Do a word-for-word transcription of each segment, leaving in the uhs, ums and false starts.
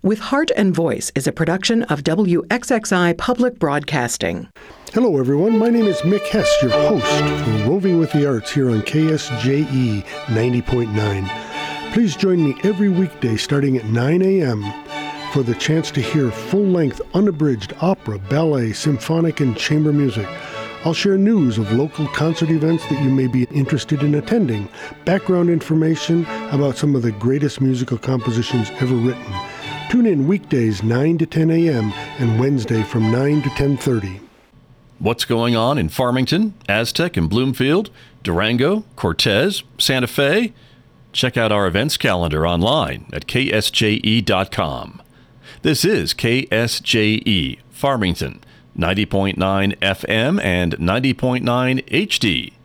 With Heart and Voice is a production of W X X I Public Broadcasting. Hello, everyone. My name is Mick Hess, your host for Roving with the Arts here on K S J E ninety point nine. Please join me every weekday starting at nine a.m. for the chance to hear full-length, unabridged opera, ballet, symphonic, and chamber music. I'll share news of local concert events that you may be interested in attending, background information about some of the greatest musical compositions ever written. Tune in weekdays nine to ten a.m. and Wednesday from nine to ten thirty. What's going on in Farmington, Aztec and Bloomfield, Durango, Cortez, Santa Fe? Check out our events calendar online at K S J E dot com. This is K S J E, Farmington, ninety point nine F M and ninety point nine H D.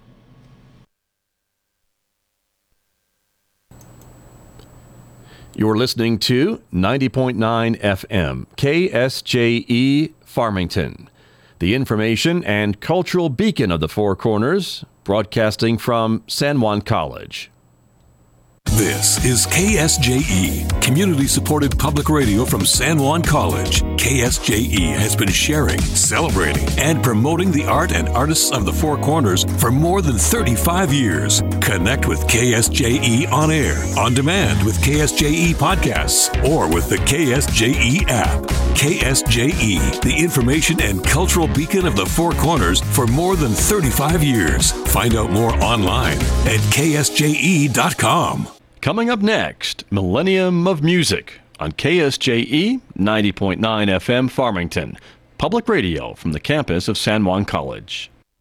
You're listening to ninety point nine F M, K S J E, Farmington, the information and cultural beacon of the Four Corners, broadcasting from San Juan College. This is K S J E, community-supported public radio from San Juan College. K S J E has been sharing, celebrating, and promoting the art and artists of the Four Corners for more than thirty-five years. Connect with K S J E on air, on demand with K S J E podcasts, or with the K S J E app. K S J E, the information and cultural beacon of the Four Corners for more than thirty-five years. Find out more online at K S J E dot com. Coming up next, Millennium of Music on K S J E ninety point nine F M Farmington, public radio from the campus of San Juan College.